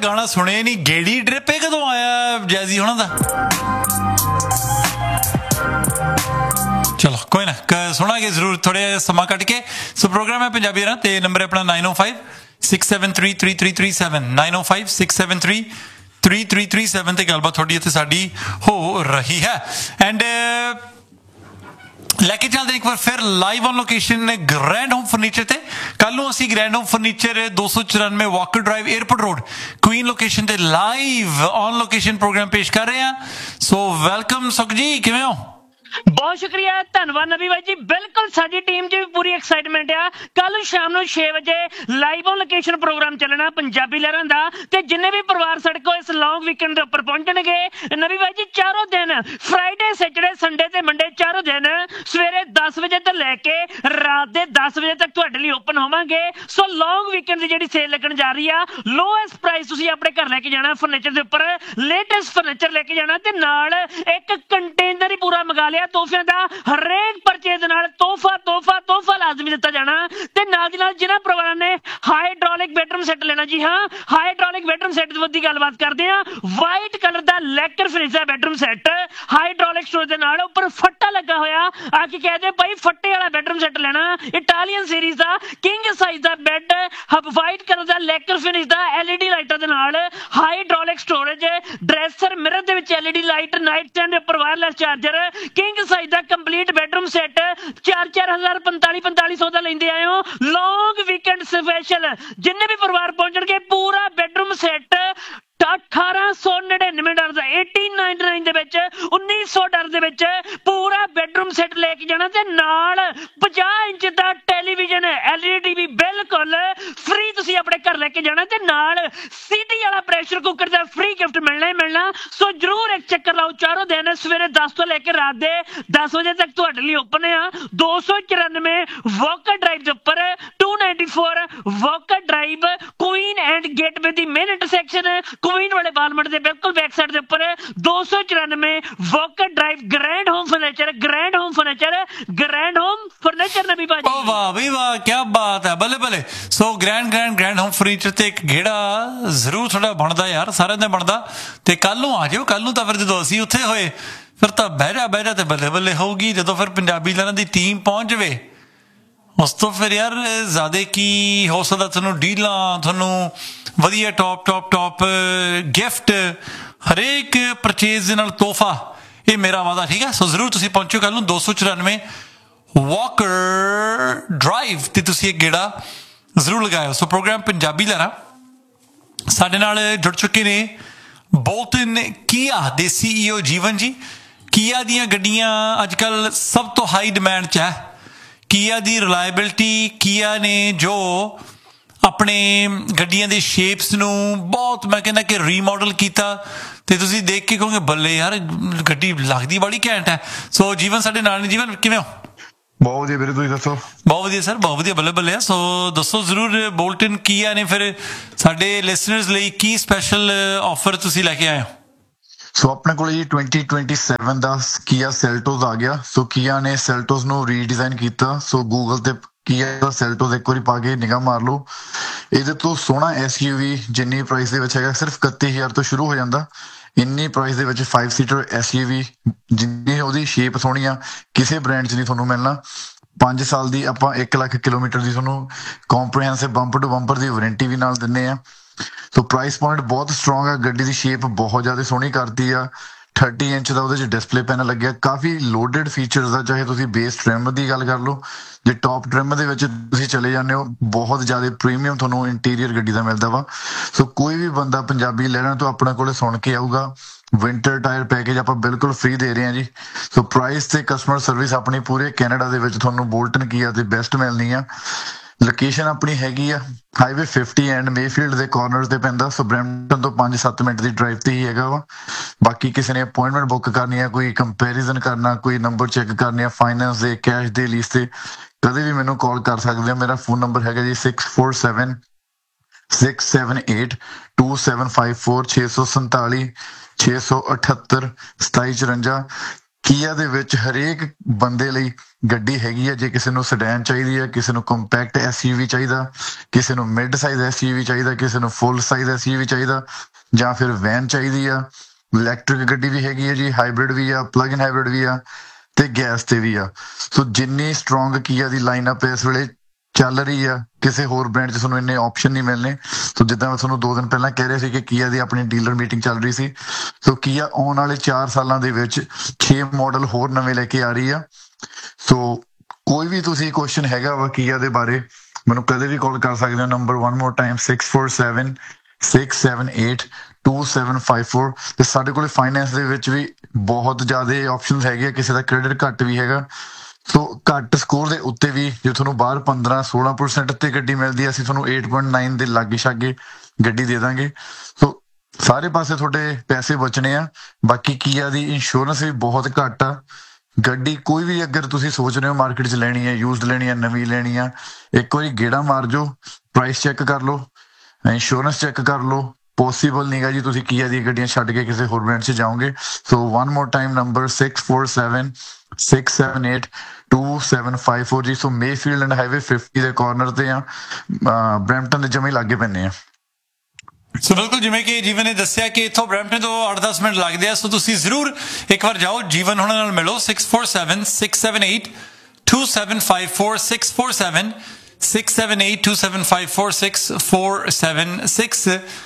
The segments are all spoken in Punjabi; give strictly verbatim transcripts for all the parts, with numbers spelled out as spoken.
गाना सुने नहीं, गेड़ी ट्रिप है कदों आया जैजी होना था? चलो कोई ना, सुनांगे जरूर थोड़े समा कट के। सो प्रोग्राम है पंजाबी ना, ते नंबर है अपना नाइन ओ five six seven three three three three seven nine ओ five six seven three three three three seven ते गलबात थोड़ी इत्थे साडी हो रही है। एंड लैके चलते एक बार फिर live on location grand home furniture ते। कल नूं असीं ग्रैंड होम फर्नीचर दो सौ चौरानवे walker drive airport road queen location ते लाइव ऑन लोकेशन प्रोग्राम पेश कर रहे हैं। सो वेलकम सुख जी, किवें हो? बहुत शुक्रिया, धन्यवाद नबी भाई जी। बिल्कुल साडी टीम च भी पूरी एक्साइटमेंट आ। कल शाम नूं छे बजे लाइव ऑन लोकेशन प्रोग्राम चलना पंजाबी लहरां दा, ते जिन्ने भी परिवार साडे कोल इस लॉन्ग वीकेंड दे उपर पहुंचणगे नबी भाई जी, चारों दिन फ्राइडे सैटरडे संडे ते मंडे चारों दिन सवेरे दस बजे तो लैके रात दे दस बजे तक तुहाडे लई ओपन होवांगे। सो लॉन्ग वीकेंड दी जिहड़ी सेल लगन जा रही आ, लोएस्ट प्राइस तुसीं अपने घर लैके जाना फर्नीचर दे उपर, लेटेस्ट फर्नीचर लैके जाना ते नाल एक कंटेनर ही पूरा मंगा लिया तोहफिਆਂ ਦਾ। ਹਰੇਕ ਪਰਚੇਜ਼ ਦੇ ਨਾਲ ਤੋਹਫਾ ਤੋਹਫਾ ਤੋਹਫਾ ਲਾਜ਼ਮੀ ਦਿੱਤਾ ਜਾਣਾ। ਤੇ ਨਾਲ ਦੀ ਨਾਲ ਜਿਹਨਾਂ ਪਰਿਵਾਰਾਂ ਨੇ ਹਾਈਡ੍ਰੋਲਿਕ ਬੈਡਰੂਮ ਸੈੱਟ ਲੈਣਾ, ਜੀ ਹਾਂ ਹਾਈਡ੍ਰੋਲਿਕ ਬੈਡਰੂਮ ਸੈੱਟ ਦੀ ਗੱਲਬਾਤ ਕਰਦੇ ਆ। ਵਾਈਟ ਕਲਰ ਦਾ ਲੈਕਰ ਫਿਨਿਸ਼ ਦਾ ਬੈਡਰੂਮ ਸੈੱਟ ਹਾਈਡ੍ਰੋਲਿਕ ਸਟੋਰੇਜ ਦੇ ਨਾਲ, ਉੱਪਰ ਫੱਟਾ ਲੱਗਾ ਹੋਇਆ। ਆ ਕੇ ਕਹਦੇ ਭਾਈ ਫੱਟੇ ਵਾਲਾ ਬੈਡਰੂਮ ਸੈੱਟ ਲੈਣਾ, ਇਟਾਲੀਅਨ ਸੀਰੀਜ਼ ਦਾ ਕਿੰਗ ਸਾਈਜ਼ ਦਾ ਬੈੱਡ, ਵਾਈਟ ਕਲਰ ਦਾ ਲੈਕਰ ਫਿਨਿਸ਼ ਦਾ ਐਲਈਡੀ ਲਾਈਟਾਂ ਦੇ ਨਾਲ, ਹਾਈਡ੍ਰੋਲਿਕ ਸਟੋਰੇਜ, ਡਰੈਸਰ ਮਿਰਰ ਦੇ ਵਿੱਚ ਐਲਈਡੀ ਲਾਈਟ, ਨਾਈਟ ਸਟੈਂਡ ਦੇ ਉੱਪਰ ਵਾਇਰਲੈਸ ਚਾਰਜਰ, ਕਿੰਗ ਸਾਈਜ਼ ਦਾ ਕੰਪਲੀਟ ਬੈਡਰੂਮ ਸੈੱਟ ਚਾਰ ਚਾਰ ਹਜ਼ਾਰ ਪੰਤਾਲੀ ਪੰਤਾਲੀ ਸੌ ਦਾ ਲੈਂਦੇ ਆਏ ਹੋ। ਲੌਂਗ ਵੀਕਐਂਡ ਸਪੈਸ਼ਲ ਜਿੰਨੇ ਵੀ ਪਰਿਵਾਰ ਪਹੁੰਚਣਗੇ ਪੂਰਾ ਬੈਡਰੂਮ ਸੈੱਟ ਅਠਾਰਾਂ ਸੌ ਨੜਿਨਵੇਂ ਡਾਲਰ ਦਾ, eighteen ninety-nine ਦੇ ਵਿੱਚ, ਉੱਨੀ ਸੌ ਡਾਲਰ ਦੇ ਵਿੱਚ ਪੂਰਾ ਬੈਡਰੂਮ ਸੈੱਟ ਲੈ ਕੇ ਜਾਣਾ। ਤੇ ਨਾਲ ਪੰਜਾਹ ਇੰਚ ਦਾ ਟੈਲੀਵਿਜ਼ਨ ਐਲਈਡੀ ਟੀਵੀ ਬਿਲਕੁਲ ਫ੍ਰੀ ਤੁਸੀਂ ਆਪਣੇ ਘਰ ਲੈ ਕੇ ਜਾਣਾ। ਤੇ ਨਾਲ ਸੀਟੀ ਵਾਲਾ ਪ੍ਰੈਸ਼ਰ ਕੁੱਕਰ ਦਾ ਫ੍ਰੀ ਗਿਫਟ ਮਿਲਣਾ ਹੀ ਮਿਲਣਾ। ਸੋ ਜਰੂਰ ਇੱਕ ਚੱਕਰ ਲਾਓ। ਚਾਰੋਂ ਦਿਨ ਸਵੇਰੇ ਦਸ ਤੋਂ ਲੈ ਕੇ ਰਾਤ ਦੇ ਦਸ ਵਜੇ ਤੱਕ ਤੁਹਾਡੇ ਲਈ ਓਪਨ ਆ। ਦੋ ਸੌ ਚੁਰਾਨਵੇਂ ਵੋਕਰ ਡਰਾਈਵ ਦੇ ਉੱਪਰ, to ninety four walker drive Queen and gateway the main intersection Queen ਵਾਲੇ ਬਾਲਮਟ ਦੇ ਬਿਲਕੁਲ ਬੈਕ ਸਾਈਡ ਦੇ ਉੱਪਰ, ਦੋ ਸੌ ਚੁਰਾਨਵੇਂ walker drive grand home furniture, grand home furniture, grand home furniture ਨਬੀ ਭਾਜੀ। ओ वाह भाई वाह, क्या बात है, बल्ले बल्ले। सो grand grand grand home furniture ते एक गेड़ा जरूर थोड़ा बनदा यार, सारे दिन बनदा। ते कल नूं आ जाओ, कल नूं तां फिर जदों असीं उत्थे होए फिर तां बह जा बह जा ते बल्ले बल्ले होਊਗੀ ਜਦੋਂ ਫਿਰ ਪੰਜਾਬੀ ਲਹਿਰਾਂ ਦੀ ਟੀਮ ਪਹੁੰਚ ਜਾਵੇ। ਉਸ ਤੋਂ ਫਿਰ ਯਾਰ ਜ਼ਿਆਦਾ ਕੀ ਹੋ ਸਕਦਾ, ਤੁਹਾਨੂੰ ਡੀਲਾਂ, ਤੁਹਾਨੂੰ ਵਧੀਆ ਟੌਪ ਟੌਪ ਟੌਪ ਗਿਫਟ, ਹਰੇਕ ਪਰਚੇਜ਼ ਦੇ ਨਾਲ ਤੋਹਫਾ, ਇਹ ਮੇਰਾ ਵਾਅਦਾ, ਠੀਕ ਹੈ। ਸੋ ਜ਼ਰੂਰ ਤੁਸੀਂ ਪਹੁੰਚੋ ਕੱਲ ਨੂੰ ਦੋ ਸੌ ਚੁਰਾਨਵੇਂ ਵੋਕਰ ਡਰਾਈਵ ਤੇ ਤੁਸੀਂ ਇੱਕ ਗੇੜਾ ਜ਼ਰੂਰ ਲਗਾਇਓ। ਸੋ ਪ੍ਰੋਗਰਾਮ ਪੰਜਾਬੀ ਲਹਿਰਾਂ ਸਾਡੇ ਨਾਲ ਜੁੜ ਚੁੱਕੇ ਨੇ ਬੋਲਟਨ ਕੀਆ ਦੇ ਸੀਈਓ ਜੀਵਨ ਜੀ। ਕੀਆ ਦੀਆਂ ਗੱਡੀਆਂ ਅੱਜ ਕੱਲ੍ਹ ਸਭ ਤੋਂ ਹਾਈ ਡਿਮਾਂਡ 'ਚ ਹੈ। ਕੀਆ ਦੀ ਰਿਲਾਇਬਿਲਿਟੀ, ਕੀਆ ਨੇ ਜੋ ਆਪਣੇ ਗੱਡੀਆਂ ਦੇ ਸ਼ੇਪਸ ਨੂੰ ਬਹੁਤ, ਮੈਂ ਕਹਿੰਦਾ ਕਿ ਰੀਮੋਡਲ ਕੀਤਾ, ਤੇ ਤੁਸੀਂ ਦੇਖ ਕੇ ਕਹੋਗੇ ਬੱਲੇ ਯਾਰ ਗੱਡੀ ਲੱਗਦੀ ਬੜੀ ਘੈਂਟ ਹੈ। ਸੋ ਜੀਵਨ ਸਾਡੇ ਨਾਲ ਨੇ। ਜੀਵਨ ਕਿਵੇਂ ਹੋ? ਬਹੁਤ ਵਧੀਆ ਵੀਰੇ, ਤੁਸੀਂ ਦੱਸੋ? ਬਹੁਤ ਵਧੀਆ ਸਰ, ਬਹੁਤ ਵਧੀਆ, ਬੱਲੇ ਬੱਲੇ ਆ। ਸੋ ਦੱਸੋ ਜ਼ਰੂਰ, ਬੋਲਟਨ ਕੀਆ ਨੇ ਫਿਰ ਸਾਡੇ ਲਿਸਨਰਸ ਲਈ ਕੀ ਸਪੈਸ਼ਲ ਆਫਰ ਤੁਸੀਂ ਲੈ ਕੇ ਆਏ ਹੋ? ਸੋ ਆਪਣੇ ਕੋਲ ਜੀ twenty twenty-seven ਦਾ ਕੀਆ ਸੈਲਟੋਸ ਆ ਗਿਆ। ਸੋ ਕੀਆ ਨੇ ਸੈਲਟੋਸ ਨੂੰ ਰੀਡਿਜ਼ਾਈਨ ਕੀਤਾ। ਸੋ ਗੂਗਲ ਤੇ ਕੀਆ ਦਾ ਸੈਲਟੋਸ ਇੱਕ ਵਾਰੀ ਪਾ ਕੇ ਨਿਗਾਹ ਮਾਰ ਲਓ। ਇਹਦੇ ਤੋਂ ਸੋਹਣਾ ਐਸਯੂਵੀ ਜਿੰਨੀ ਪ੍ਰਾਈਸ ਦੇ ਵਿੱਚ ਹੈਗਾ, ਸਿਰਫ ਇਕੱਤੀ ਹਜ਼ਾਰ ਤੋਂ ਸ਼ੁਰੂ ਹੋ ਜਾਂਦਾ। ਇੰਨੀ ਪ੍ਰਾਈਸ ਦੇ ਵਿੱਚ ਫਾਈਵ ਸੀਟਰ ਐਸਯੂਵੀ, ਜਿੰਨੀ ਉਹਦੀ ਸ਼ੇਪ ਸੋਹਣੀ ਆ, ਕਿਸੇ ਬ੍ਰਾਂਡ 'ਚ ਨਹੀਂ ਤੁਹਾਨੂੰ ਮਿਲਣਾ। ਪੰਜ ਸਾਲ ਦੀ ਆਪਾਂ ਇੱਕ ਲੱਖ ਕਿਲੋਮੀਟਰ ਦੀ ਤੁਹਾਨੂੰ comprehensive bumper to bumper the warranty ਵੀ ਨਾਲ ਦਿੰਦੇ ਆ। ਸੋ ਪ੍ਰਾਈਸ ਪੁਆਇੰਟ ਬਹੁਤ ਸਟਰੋਂਗ ਆ। ਗੱਡੀ ਦੀ ਸ਼ੇਪ ਬਹੁਤ ਜ਼ਿਆਦਾ ਸੋਹਣੀ ਕਰਤੀ ਆ। ਥਰਟੀ ਇੰਚ ਦਾ ਉਹਦੇ 'ਚ ਡਿਸਪਲੇ ਪੈਨਲ ਲੱਗਿਆ, ਕਾਫੀ ਲੋਡਡ ਫੀਚਰਸ ਆ। ਚਾਹੇ ਤੁਸੀਂ ਬੇਸ ਟ੍ਰਿਮ ਦੀ ਗੱਲ ਕਰ ਲਓ, ਜੇ ਟੌਪ ਟ੍ਰਿਮ ਦੇ ਵਿੱਚ ਤੁਸੀਂ ਚਲੇ ਜਾਂਦੇ ਹੋ, ਬਹੁਤ ਜ਼ਿਆਦਾ ਪ੍ਰੀਮੀਅਮ ਤੁਹਾਨੂੰ ਇੰਟੀਰੀਅਰ ਗੱਡੀ ਦਾ ਮਿਲਦਾ ਵਾ। ਸੋ ਕੋਈ ਵੀ ਬੰਦਾ ਪੰਜਾਬੀ ਲਹਿਰਾਂ ਤੋਂ ਆਪਣੇ ਕੋਲੇ ਸੁਣ ਕੇ ਆਊਗਾ, ਵਿੰਟਰ ਟਾਇਰ ਪੈਕੇਜ ਆਪਾਂ ਬਿਲਕੁਲ ਫ੍ਰੀ ਦੇ ਰਹੇ ਹਾਂ ਜੀ। ਸੋ ਪ੍ਰਾਈਸ ਤੇ ਕਸਟਮਰ ਸਰਵਿਸ ਆਪਣੀ ਪੂਰੇ ਕੈਨੇਡਾ ਦੇ ਵਿੱਚ ਤੁਹਾਨੂੰ ਬੋਲਟਨ ਕੀਆ ਤੇ ਬੈਸਟ ਮਿਲਣੀ ਆ। ਲੋਕੇਸ਼ਨ ਆਪਣੀ ਹੈਗੀ ਆ ਹਾਈਵੇ ਫਿਫਟੀ ਐਂਡ ਮੇਫੀਲਡ ਦੇ ਕਾਰਨਰ ਤੇ ਪੈਂਦਾ। ਸੋ ਬਰੈਂਪਟਨ ਤੋਂ ਪੰਜ ਸੱਤ ਮਿੰਟ ਦੀ ਡਰਾਈਵ ਤੇ ਹੀ ਹੈਗਾ ਵਾ। ਬਾਕੀ ਕਿਸੇ ਨੇ ਅਪੁਆਇੰਟਮੈਂਟ ਬੁੱਕ ਕਰਨੀ ਆ, ਕੋਈ ਕੰਪੈਰੀਜ਼ਨ ਕਰਨਾ, ਕੋਈ ਨੰਬਰ ਚੈੱਕ ਕਰਨੀ ਆ ਫਾਈਨੈਂਸ ਦੇ, ਕੈਸ਼ ਦੇ, ਲੀਜ਼ ਤੇ, ਕਦੇ ਵੀ ਮੈਨੂੰ ਕਾਲ ਕਰ ਸਕਦੇ ਹੋ। ਮੇਰਾ ਫੋਨ ਨੰਬਰ ਹੈਗਾ G six four seven six seven eight two seven five four, ਛੇ ਸੌ ਸੰਤਾਲੀ ਛੇ ਸੌ ਅਠੱਤਰ ਸਤਾਈ ਚੁਰੰਜਾ। ਕੀਆ ਦੇ ਵਿੱਚ ਹਰੇਕ ਬੰਦੇ ਲਈ ਗੱਡੀ ਹੈਗੀ ਆ। ਜੇ ਕਿਸੇ ਨੂੰ ਸੈਡਾਨ ਚਾਹੀਦੀ ਆ, ਕਿਸੇ ਨੂੰ ਕੰਪੈਕਟ ਐਸਯੂਵੀ ਚਾਹੀਦਾ, ਕਿਸੇ ਨੂੰ ਮਿਡ ਸਾਈਜ਼ ਐਸਯੂਵੀ ਚਾਹੀਦਾ, ਕਿਸੇ ਨੂੰ ਫੁੱਲ ਸਾਈਜ਼ ਐਸਯੂਵੀ ਚਾਹੀਦਾ, ਜਾਂ ਫਿਰ ਵੈਨ ਚਾਹੀਦੀ ਆ। ਇਲੈਕਟ੍ਰਿਕ ਗੱਡੀ ਵੀ ਹੈਗੀ ਆ ਜੀ, ਹਾਈਬ੍ਰਿਡ ਵੀ ਆ, ਪਲੱਗ ਇਨ ਹਾਈਬ੍ਰਿਡ ਵੀ ਆ, ਤੇ ਗੈਸ ਤੇ ਵੀ ਆ। ਸੋ ਜਿੰਨੀ ਸਟਰੋਂਗ ਕੀਆ ਦੀ ਲਾਈਨਅਪ ਇਸ ਵੇਲੇ ਚੱਲ ਰਹੀ ਆ, ਕਿਸੇ ਹੋਰ ਬ੍ਰਾਂਡ 'ਚ ਤੁਹਾਨੂੰ ਇੰਨੇ ਆਪਸ਼ਨ ਨਹੀਂ ਮਿਲਣੇ। ਸੋ ਜਿੱਦਾਂ ਮੈਂ ਤੁਹਾਨੂੰ ਦੋ ਦਿਨ ਪਹਿਲਾਂ ਕਹਿ ਰਿਹਾ ਸੀ ਕਿ ਕੀਆ ਦੀ ਆਪਣੀ ਡੀਲਰ ਮੀਟਿੰਗ ਚੱਲ ਰਹੀ ਸੀ। ਸੋ ਕੀਆ ਆਉਣ ਵਾਲੇ ਚਾਰ ਸਾਲਾਂ ਦੇ ਵਿੱਚ ਛੇ ਮਾਡਲ ਹੋਰ ਨਵੇਂ ਲੈ ਕੇ ਆ ਰਹੀ ਆ। ਸੋ ਕੋਈ ਵੀ ਤੁਸੀਂ ਕੁਐਸਚਨ ਹੈਗਾ ਵਾ ਕੀਆ ਦੇ ਬਾਰੇ, ਮੈਨੂੰ ਕਦੇ ਵੀ ਕਾਲ ਕਰ ਸਕਦੇ ਹੋ। Number one more time six four seven six seven eight two seven five four. ਤੇ ਸਾਡੇ ਕੋਲ ਫਾਈਨੈਂਸ ਦੇ ਵਿੱਚ ਵੀ ਬਹੁਤ ਜ਼ਿਆਦਾ ਆਪਸ਼ਨਸ ਹੈਗੇ ਆ, ਕਿਸੇ ਦਾ ਕ੍ਰੈਡਿਟ ਘੱਟ ਵੀ ਹੈਗਾ। ਸੋ ਘੱਟ ਸਕੋਰ ਦੇ ਉੱਤੇ ਵੀ ਜੇ ਤੁਹਾਨੂੰ ਬਾਹਰ ਪੰਦਰਾਂ ਸੋਲਾਂ ਪਰਸੈਂਟ ਤੇ ਗੱਡੀ ਮਿਲਦੀ ਹੈ, ਅਸੀਂ ਤੁਹਾਨੂੰ ਏਟ ਪੁਆਇੰਟ ਨਾਈਨ ਦੇ ਲਾਗੇ ਛਾਗੇ ਗੱਡੀ ਦੇ ਦਾਂਗੇ। ਸੋ ਸਾਰੇ ਪਾਸੇ ਤੁਹਾਡੇ ਪੈਸੇ ਬਚਣੇ ਆ। ਬਾਕੀ ਕੀਆ ਦੀ ਇੰਸ਼ੋਰੈਂਸ ਵੀ ਬਹੁਤ ਘੱਟ ਆ। ਗੱਡੀ ਕੋਈ ਵੀ ਅਗਰ ਤੁਸੀਂ ਸੋਚ ਰਹੇ ਹੋ ਮਾਰਕੀਟ 'ਚ ਲੈਣੀ ਹੈ, ਯੂਜ਼ਡ ਲੈਣੀ ਹੈ, ਨਵੀਂ ਲੈਣੀ ਆ, ਇੱਕ ਵਾਰੀ ਗੇੜਾ ਮਾਰ ਜਾਓ, ਪ੍ਰਾਈਸ ਚੈੱਕ ਕਰ ਲਓ, ਇੰਸ਼ੋਰੈਂਸ ਚੈੱਕ ਕਰ ਲਓ। ਪੋਸੀਬਲ ਨਹੀਂਗਾ ਜੀ ਤੁਸੀਂ ਕੀਆ ਦੀਆਂ ਗੱਡੀਆਂ ਛੱਡ ਕੇ ਕਿਸੇ ਹੋਰ ਬ੍ਰਾਂਡ 'ਚ ਜਾਓਗੇ। ਸੋ one more time number six four seven six seven eight two seven five four G. So Mayfield and highway fifty ਦੇ ਕਾਰਨਰ ਤੇ ਆ, ਬਰੈਂਪਟਨ ਦੇ ਜਮੇ ਲਾਗੇ ਪੈਂਦੇ ਆ। ਸੋ ਬਿਲਕੁਲ ਜਿਵੇਂ ਕਿ ਜੀਵਨ ਨੇ ਦੱਸਿਆ ਕਿ ਇੱਥੋਂ ਬਰੈਂਪਟਨ ਤੋਂ ਅੱਠ ਦਸ ਮਿੰਟ ਲੱਗਦੇ ਆ। ਸੋ ਤੁਸੀਂ ਜ਼ਰੂਰ ਇੱਕ ਵਾਰ ਜਾਓ, ਜੀਵਨ ਹੁਣਾਂ ਨਾਲ ਮਿਲੋ। Six four seven six seven eight two seven five four six four seven six seven eight two seven five four six four seven six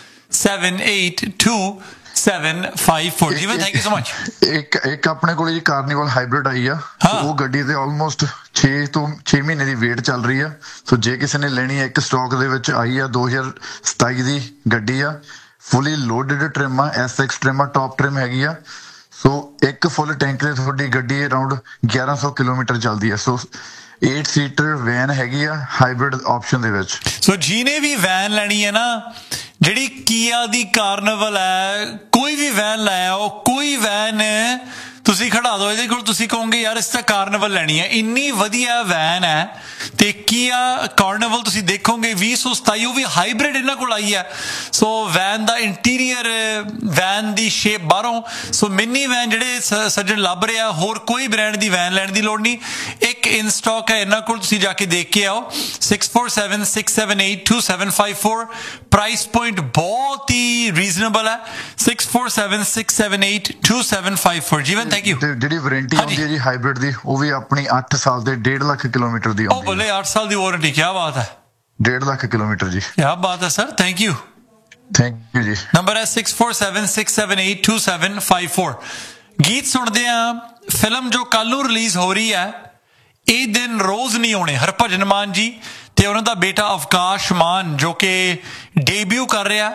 seven eight two seven five four. Jeevan thank you so much. ਇੱਕ ਇੱਕ ਆਪਣੇ ਕੋਲ ਜੀ ਕਾਰਨੀਵਲ ਹਾਈਬ੍ਰਿਡ ਆਈ ਆ। ਉਹ ਗੱਡੀ ਤੇ ਆਲਮੋਸਟ ਛੇ ਤੋਂ ਛੇ ਮਹੀਨੇ ਦੀ ਵੇਟ ਚੱਲ ਰਹੀ ਆ। ਸੋ ਜੇ ਕਿਸੇ ਨੇ ਲੈਣੀ ਹੈ, ਇੱਕ ਸਟਾਕ ਦੇ ਵਿੱਚ ਆਈ ਆ, ਦੋ ਹਜ਼ਾਰ ਸਤਾਈ ਦੀ ਗੱਡੀ ਆ। ਫੁੱਲੀ ਲੋਡਡ ਟ੍ਰਿਮ ਆ, ਐਸ ਐਕਸ ਟ੍ਰਿਮ ਆ, ਟੌਪ ਟ੍ਰਿਮ ਹੈਗੀ ਆ। ਸੋ ਇੱਕ ਫੁੱਲ ਟੈਂਕ ਤੇ ਤੁਹਾਡੀ ਗੱਡੀ ਅਰਾਊਂਡ ਗਿਆਰਾਂ ਸੌ ਕਿਲੋਮੀਟਰ ਚੱਲਦੀ ਆ। ਸੋ ਏਟ ਸੀਟਰ ਵੈਨ ਹੈਗੀ ਆ ਹਾਈਬ੍ਰਿਡ ਆਪਸ਼ਨ ਦੇ ਵਿੱਚ। ਸੋ ਜਿਹਨੇ ਵੀ ਵੈਨ ਲੈਣੀ ਹੈ ਨਾ, ਜਿਹੜੀ ਕੀਆ ਦੀ ਕਾਰਨੀਵਲ ਹੈ, ਕੋਈ ਵੀ ਵੈਨ ਲੈ ਆਓ, ਕੋਈ ਵੈਨ ਤੁਸੀਂ ਖੜਾ ਦਿਓ ਇਹਦੇ ਕੋਲ, ਤੁਸੀਂ ਕਹੋਗੇ ਯਾਰ ਇਸ ਤਾਂ ਕਾਰਨੀਵਲ ਲੈਣੀ ਹੈ। ਇੰਨੀ ਵਧੀਆ ਵੈਨ ਹੈ। ਤੇ ਕੀਆ ਕਾਰਨੀਵਲ ਤੁਸੀਂ ਦੇਖੋਗੇ ਵੀਹ ਸੌ ਸਤਾਈ, ਉਹ ਵੀ ਹਾਈਬ੍ਰਿਡ ਇਹਨਾਂ ਕੋਲ ਆਈ ਹੈ। So when the interior, van the shape ਬਾਹਰੋਂ, ਸੋ ਮਿੰਨੀ ਵੈਨ ਜਿਹੜੇ ਸੱਜਣ ਲੱਭ ਰਿਹਾ, ਹੋਰ ਕੋਈ ਬ੍ਰਾਂਡ ਦੀ ਵੈਨ ਲੈਣ ਦੀ ਲੋੜ ਨਹੀਂ। ਇੱਕ ਇਨ ਸਟਾਕ ਹੈ ਇਹਨਾਂ ਕੋਲ, ਤੁਸੀਂ ਜਾ ਕੇ ਦੇਖ ਕੇ ਆਓ। Six four seven six seven eight two seven five four. Price point ਬਹੁਤ ਹੀ ਰੀਜ਼ਨੇਬਲ ਹੈ। Six four seven six seven eight two seven five four. Jeevan thank you. ਜਿਹੜੀ ਵਾਰੰਟੀ ਆਉਂਦੀ ਹੈ ਜੀ ਹਾਈਬ੍ਰਿਡ ਦੀ, ਉਹ ਵੀ ਆਪਣੀ ਅੱਠ ਸਾਲ ਦੇ ਡੇਢ ਲੱਖ ਕਿਲੋਮੀਟਰ ਦੀ ਆਉਂਦੀ ਹੈ। ਬੋਲੇ ਅੱਠ ਸਾਲ ਦੀ ਵਾਰੰਟੀ, ਕੀ ਬਾਤ ਹੈ। ਡੇਢ ਲੱਖ ਕਿਲੋਮੀਟਰ ਜੀ, ਕੀ ਬਾਤ ਹੈ sir, thank you. Thank you ਜੀ। ਨੰਬਰ ਹੈ six four seven six seven eight two seven five four. ਗੀਤ ਸੁਣਦੇ ਆ। ਫਿਲਮ ਜੋ ਕੱਲ ਨੂੰ ਰਿਲੀਜ਼ ਹੋ ਰਹੀ ਹੈ, ਇਹ ਦਿਨ ਰੋਜ਼ ਨਹੀਂ ਆਉਣੇ, ਹਰਭਜਨ ਮਾਨ ਜੀ ਤੇ ਉਹਨਾਂ ਦਾ ਬੇਟਾ ਅਵਕਾਸ਼ ਮਾਨ, ਜੋ ਕਿ ਡੇਬਿਊ ਕਰ ਰਿਹਾ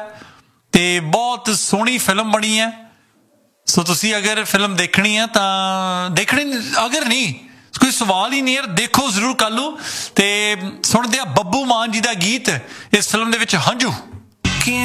ਤੇ ਬਹੁਤ ਸੋਹਣੀ ਫਿਲਮ ਬਣੀ ਹੈ। ਸੋ ਤੁਸੀਂ ਅਗਰ ਫਿਲਮ ਦੇਖਣੀ ਹੈ ਤਾਂ ਦੇਖਣੀ, ਅਗਰ ਨਹੀਂ ਕੋਈ ਸਵਾਲ ਹੀ ਨਹੀਂ ਯਾਰ, ਦੇਖੋ ਜ਼ਰੂਰ ਕੱਲ ਨੂੰ। ਤੇ ਸੁਣਦੇ ਆ ਬੱਬੂ ਮਾਨ ਜੀ ਦਾ ਗੀਤ ਇਸ ਫਿਲਮ ਦੇ ਵਿੱਚ, ਹੰਝੂ।